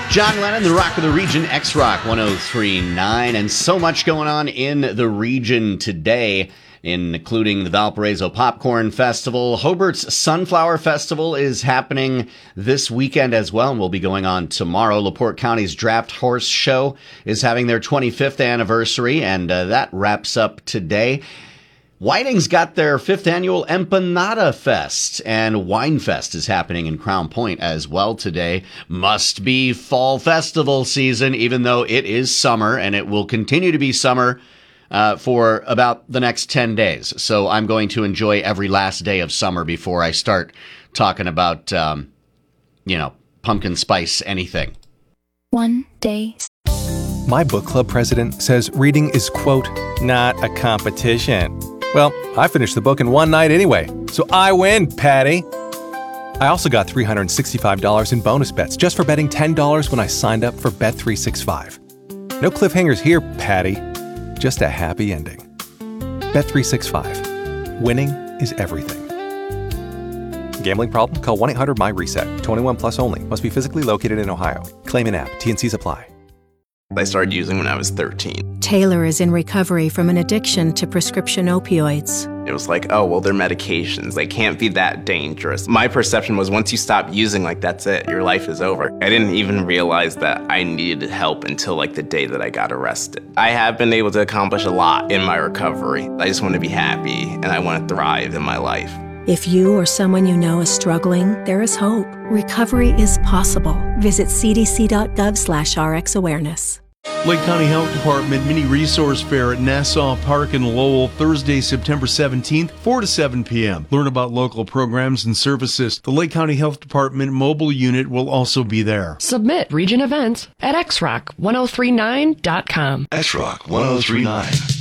John Lennon, the Rock of the Region, X-Rock 103.9, and so much going on in the region today, including the Valparaiso Popcorn Festival. Hobart's Sunflower Festival is happening this weekend as well, and will be going on tomorrow. LaPorte County's Draft Horse Show is having their 25th anniversary, and that wraps up today. Whiting's got their 5th annual Empanada Fest, and Wine Fest is happening in Crown Point as well today. Must be fall festival season, even though it is summer, and it will continue to be summer for about the next 10 days. So I'm going to enjoy every last day of summer before I start talking about, pumpkin spice anything. One day. My book club president says reading is, quote, not a competition. Well, I finished the book in one night anyway, so I win, Patty. I also got $365 in bonus bets just for betting $10 when I signed up for Bet365. No cliffhangers here, Patty. Just a happy ending. Bet365. Winning is everything. Gambling problem? Call 1-800-MY-RESET. 21 plus only. Must be physically located in Ohio. Claim in app. T&Cs apply. I started using when I was 13. Taylor is in recovery from an addiction to prescription opioids. It was like, oh, well, they're medications. They can't be that dangerous. My perception was once you stop using, that's it. Your life is over. I didn't even realize that I needed help until the day that I got arrested. I have been able to accomplish a lot in my recovery. I just want to be happy and I want to thrive in my life. If you or someone you know is struggling, there is hope. Recovery is possible. Visit cdc.gov/RxAwareness. Lake County Health Department Mini Resource Fair at Nassau Park in Lowell, Thursday, September 17th, 4 to 7 p.m. Learn about local programs and services. The Lake County Health Department mobile unit will also be there. Submit region events at xrock1039.com. xrock1039.